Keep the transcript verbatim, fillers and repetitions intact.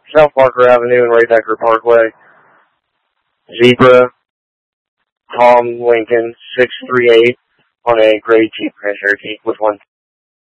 South Parker Avenue and Ray Becker Parkway. Zebra, Tom Lincoln, six three eight on a grade Jeep Grand Cherokee with one